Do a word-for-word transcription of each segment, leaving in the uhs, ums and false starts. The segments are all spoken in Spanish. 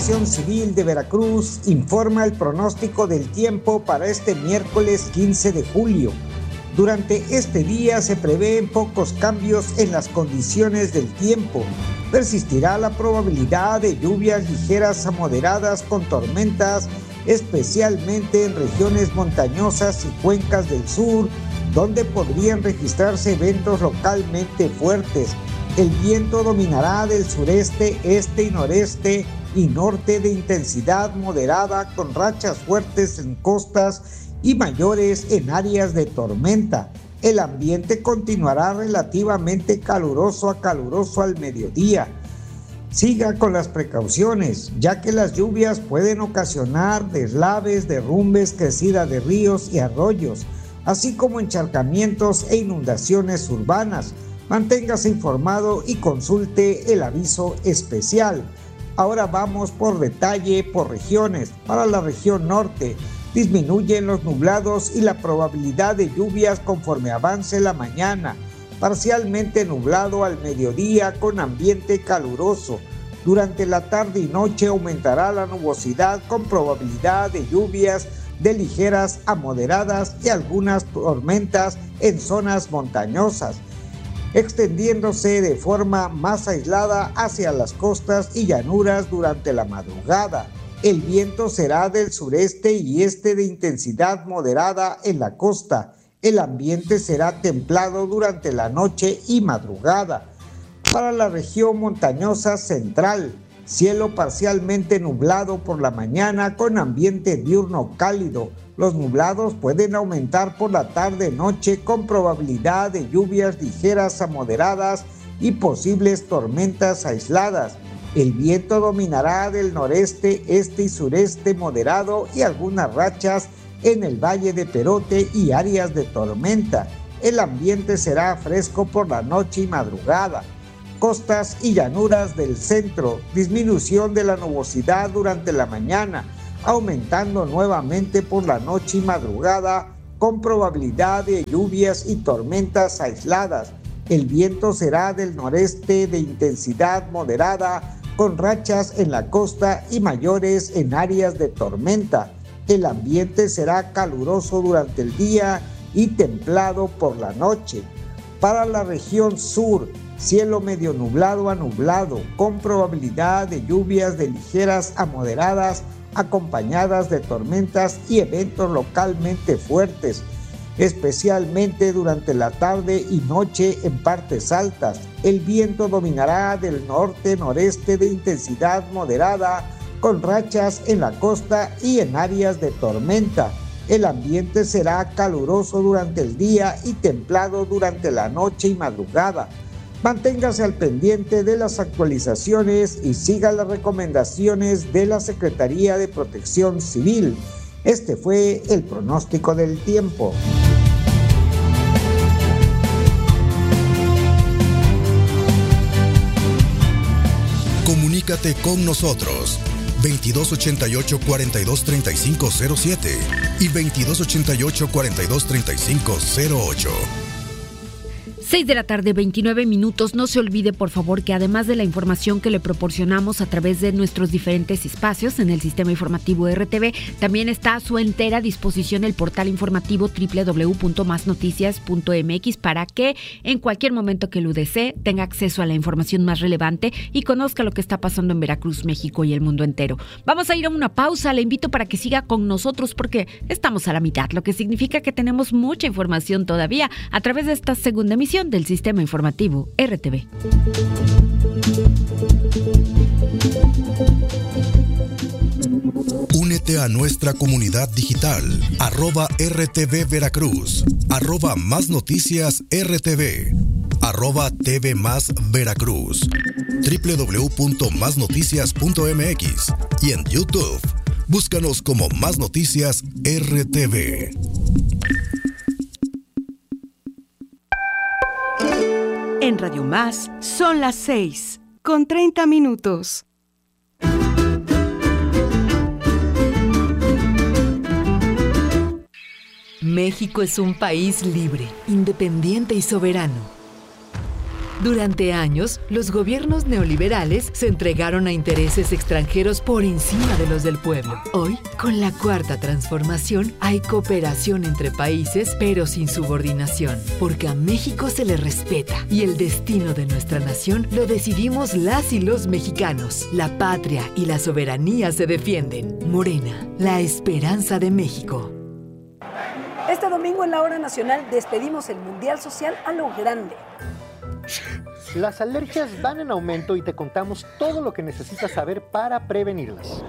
Protección Civil de Veracruz informa el pronóstico del tiempo para este miércoles quince de julio. Durante este día se prevén pocos cambios en las condiciones del tiempo. Persistirá la probabilidad de lluvias ligeras a moderadas con tormentas, especialmente en regiones montañosas y cuencas del sur, donde podrían registrarse eventos localmente fuertes. El viento dominará del sureste, este y noreste y norte de intensidad moderada con rachas fuertes en costas y mayores en áreas de tormenta. El ambiente continuará relativamente caluroso a caluroso al mediodía. Siga con las precauciones, ya que las lluvias pueden ocasionar deslaves, derrumbes, crecida de ríos y arroyos, así como encharcamientos e inundaciones urbanas. Manténgase informado y consulte el aviso especial. Ahora vamos por detalle por regiones. Para la región norte, disminuyen los nublados y la probabilidad de lluvias conforme avance la mañana. Parcialmente nublado al mediodía con ambiente caluroso. Durante la tarde y noche aumentará la nubosidad con probabilidad de lluvias de ligeras a moderadas y algunas tormentas en zonas montañosas, extendiéndose de forma más aislada hacia las costas y llanuras durante la madrugada. El viento será del sureste y este de intensidad moderada en la costa. El ambiente será templado durante la noche y madrugada. Para la región montañosa central, cielo parcialmente nublado por la mañana con ambiente diurno cálido. Los nublados pueden aumentar por la tarde-noche con probabilidad de lluvias ligeras a moderadas y posibles tormentas aisladas. El viento dominará del noreste, este y sureste moderado y algunas rachas en el Valle de Perote y áreas de tormenta. El ambiente será fresco por la noche y madrugada. Costas y llanuras del centro, disminución de la nubosidad durante la mañana, aumentando nuevamente por la noche y madrugada con probabilidad de lluvias y tormentas aisladas. El viento será del noreste de intensidad moderada con rachas en la costa y mayores en áreas de tormenta. El ambiente será caluroso durante el día y templado por la noche. Para la región sur, cielo medio nublado a nublado con probabilidad de lluvias de ligeras a moderadas acompañadas de tormentas y eventos localmente fuertes, especialmente durante la tarde y noche en partes altas. El viento dominará del norte-noreste de intensidad moderada con rachas en la costa y en áreas de tormenta. El ambiente será caluroso durante el día y templado durante la noche y madrugada. Manténgase al pendiente de las actualizaciones y siga las recomendaciones de la Secretaría de Protección Civil. Este fue el pronóstico del tiempo. Comunícate con nosotros veintidós ochenta y ocho, cuarenta y dos, treinta y cinco cero siete y veintidós ochenta y ocho, cuarenta y dos, treinta y cinco cero ocho. seis de la tarde, veintinueve minutos. No se olvide, por favor, que además de la información que le proporcionamos a través de nuestros diferentes espacios en el sistema informativo R T V, también está a su entera disposición el portal informativo doble u doble u doble u punto más noticias punto m x para que en cualquier momento que lo desee tenga acceso a la información más relevante y conozca lo que está pasando en Veracruz, México y el mundo entero. Vamos a ir a una pausa. Le invito para que siga con nosotros porque estamos a la mitad, lo que significa que tenemos mucha información todavía a través de esta segunda emisión del sistema informativo R T V. Únete a nuestra comunidad digital, arroba R T V Veracruz, arroba Más Noticias R T V, arroba T V Más Veracruz, doble u doble u doble u punto más noticias punto m x y en YouTube, búscanos como Más Noticias R T V. En Radio Más son las seis, con treinta minutos. México es un país libre, independiente y soberano. Durante años, los gobiernos neoliberales se entregaron a intereses extranjeros por encima de los del pueblo. Hoy, con la Cuarta Transformación, hay cooperación entre países, pero sin subordinación, porque a México se le respeta y el destino de nuestra nación lo decidimos las y los mexicanos. La patria y la soberanía se defienden. Morena, la esperanza de México. Este domingo en la Hora Nacional despedimos el Mundial Social a lo grande. Las alergias van en aumento y te contamos todo lo que necesitas saber para prevenirlas.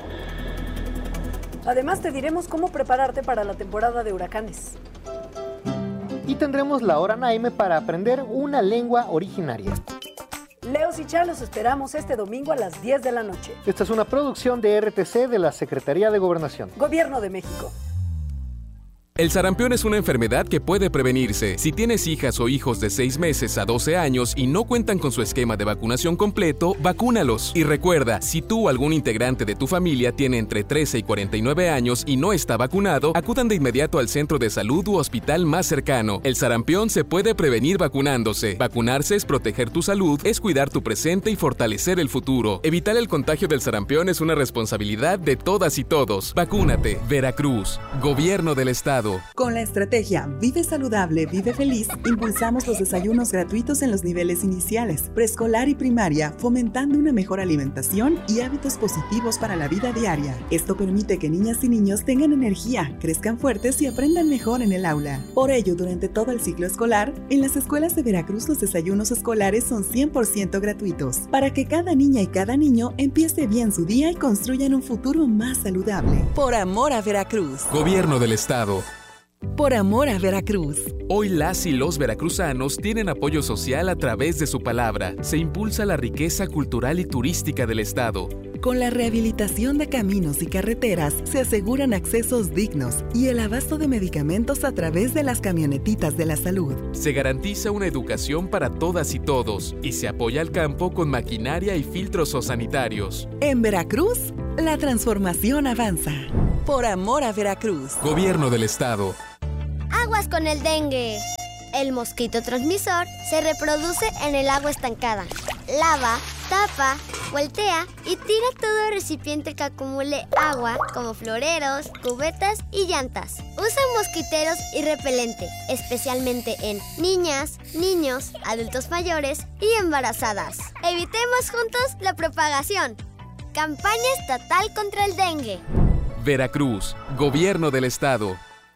Además te diremos cómo prepararte para la temporada de huracanes. Y tendremos la Hora Naime para aprender una lengua originaria. Leos y Chá los esperamos este domingo a las diez de la noche. Esta es una producción de R T C de la Secretaría de Gobernación. Gobierno de México. El sarampión es una enfermedad que puede prevenirse. Si tienes hijas o hijos de seis meses a doce años y no cuentan con su esquema de vacunación completo, vacúnalos. Y recuerda, si tú o algún integrante de tu familia tiene entre trece y cuarenta y nueve años y no está vacunado, acudan de inmediato al centro de salud u hospital más cercano. El sarampión se puede prevenir vacunándose. Vacunarse es proteger tu salud, es cuidar tu presente y fortalecer el futuro. Evitar el contagio del sarampión es una responsabilidad de todas y todos. Vacúnate. Veracruz, Gobierno del Estado. Con la estrategia Vive Saludable, Vive Feliz, impulsamos los desayunos gratuitos en los niveles iniciales, preescolar y primaria, fomentando una mejor alimentación y hábitos positivos para la vida diaria. Esto permite que niñas y niños tengan energía, crezcan fuertes y aprendan mejor en el aula. Por ello, durante todo el ciclo escolar, en las escuelas de Veracruz los desayunos escolares son cien por ciento gratuitos, para que cada niña y cada niño empiece bien su día y construyan un futuro más saludable. Por amor a Veracruz. Gobierno del Estado. Por amor a Veracruz. Hoy las y los veracruzanos tienen apoyo social a través de su palabra. Se impulsa la riqueza cultural y turística del Estado. Con la rehabilitación de caminos y carreteras se aseguran accesos dignos y el abasto de medicamentos a través de las camionetitas de la salud. Se garantiza una educación para todas y todos y se apoya al campo con maquinaria y filtros sanitarios. En Veracruz, la transformación avanza. Por amor a Veracruz. Gobierno del Estado. Aguas con el dengue. El mosquito transmisor se reproduce en el agua estancada. Lava, tapa, voltea y tira todo recipiente que acumule agua, como floreros, cubetas y llantas. Usa mosquiteros y repelente, especialmente en niñas, niños, adultos mayores y embarazadas. Evitemos juntos la propagación. Campaña estatal contra el dengue. Veracruz, Gobierno del Estado.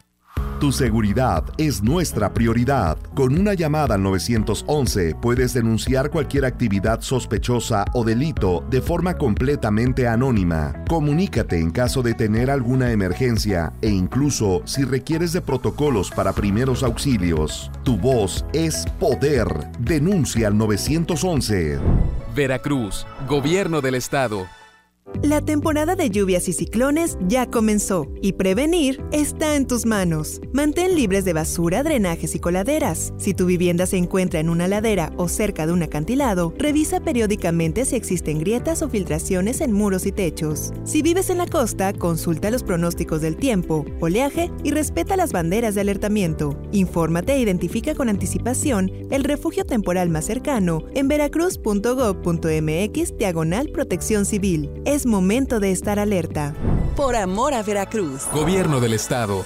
Tu seguridad es nuestra prioridad. Con una llamada al nueve once puedes denunciar cualquier actividad sospechosa o delito de forma completamente anónima. Comunícate en caso de tener alguna emergencia e incluso si requieres de protocolos para primeros auxilios. Tu voz es poder. Denuncia al nueve once. Veracruz, Gobierno del Estado. La temporada de lluvias y ciclones ya comenzó y prevenir está en tus manos. Mantén libres de basura, drenajes y coladeras. Si tu vivienda se encuentra en una ladera o cerca de un acantilado, revisa periódicamente si existen grietas o filtraciones en muros y techos. Si vives en la costa, consulta los pronósticos del tiempo, oleaje y respeta las banderas de alertamiento. Infórmate e identifica con anticipación el refugio temporal más cercano en veracruz punto gob punto mx diagonal protección civil. Es momento de estar alerta. Por amor a Veracruz. Gobierno del Estado.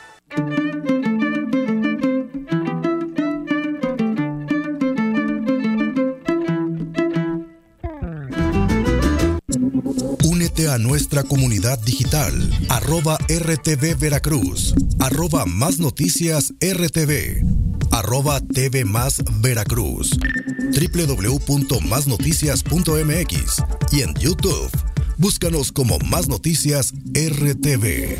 Únete a nuestra comunidad digital, arroba R T V Veracruz, arroba Más Noticias R T V, arroba T V Más Veracruz, doble u doble u doble u punto más noticias punto m x y en YouTube. Búscanos como Más Noticias R T V.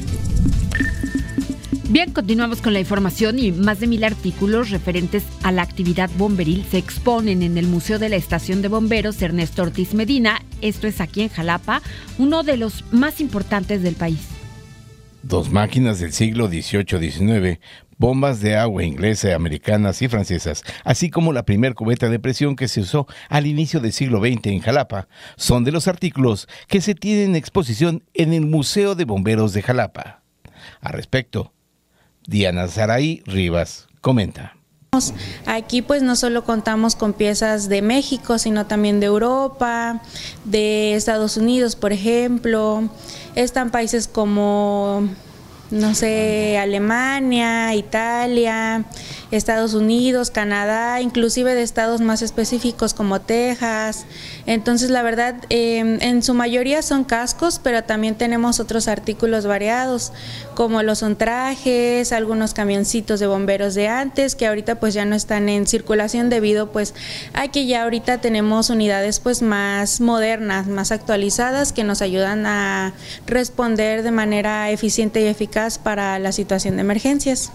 Bien, continuamos con la información y más de mil artículos referentes a la actividad bomberil se exponen en el Museo de la Estación de Bomberos Ernesto Ortiz Medina. Esto es aquí en Jalapa, uno de los más importantes del país. Dos máquinas del siglo dieciocho diecinueve, bombas de agua inglesa, americanas y francesas, así como la primer cubeta de presión que se usó al inicio del siglo veinte en Jalapa, son de los artículos que se tienen en exposición en el Museo de Bomberos de Jalapa. Al respecto, Diana Saraí Rivas comenta. Aquí pues no solo contamos con piezas de México, sino también de Europa, de Estados Unidos, por ejemplo. Están países como, no sé, Alemania, Italia, Estados Unidos, Canadá, inclusive de estados más específicos como Texas. Entonces, la verdad, eh, en su mayoría son cascos, pero también tenemos otros artículos variados, como lo son trajes, algunos camioncitos de bomberos de antes, que ahorita pues ya no están en circulación debido pues a que ya ahorita tenemos unidades pues más modernas, más actualizadas, que nos ayudan a responder de manera eficiente y eficaz para la situación de emergencias.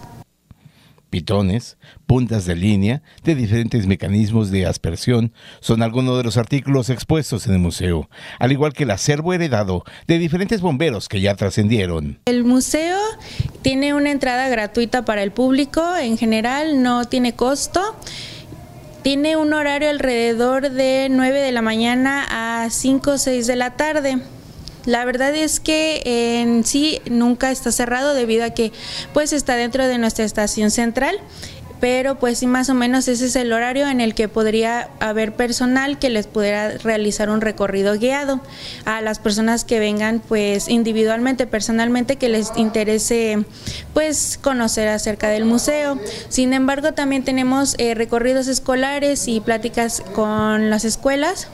Pitones, puntas de línea de diferentes mecanismos de aspersión son algunos de los artículos expuestos en el museo, al igual que el acervo heredado de diferentes bomberos que ya trascendieron. El museo tiene una entrada gratuita para el público, en general no tiene costo. Tiene un horario alrededor de nueve de la mañana a cinco o seis de la tarde. La verdad es que en sí nunca está cerrado debido a que pues está dentro de nuestra estación central, pero pues sí, más o menos ese es el horario en el que podría haber personal que les pudiera realizar un recorrido guiado a las personas que vengan pues individualmente, personalmente, que les interese pues conocer acerca del museo. Sin embargo, también tenemos eh, recorridos escolares y pláticas con las escuelas.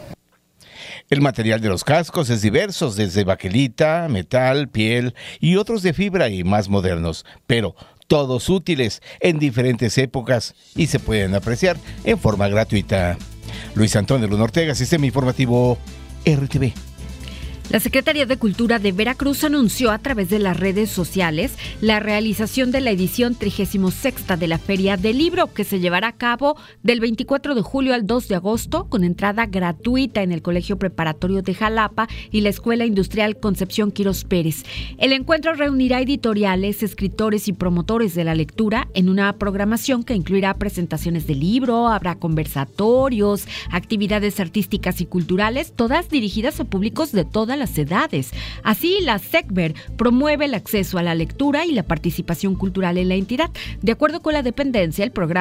El material de los cascos es diverso, desde baquelita, metal, piel y otros de fibra y más modernos, pero todos útiles en diferentes épocas y se pueden apreciar en forma gratuita. Luis Antonio Luna Ortega, Sistema Informativo R T V. La Secretaría de Cultura de Veracruz anunció a través de las redes sociales la realización de la edición trigésima sexta de la Feria del Libro, que se llevará a cabo del veinticuatro de julio al dos de agosto, con entrada gratuita en el Colegio Preparatorio de Jalapa y la Escuela Industrial Concepción Quirós Pérez. El encuentro reunirá editoriales, escritores y promotores de la lectura en una programación que incluirá presentaciones de libro, habrá conversatorios, actividades artísticas y culturales, todas dirigidas a públicos de toda la las edades. Así, la SECVER promueve el acceso a la lectura y la participación cultural en la entidad. De acuerdo con la dependencia, el programa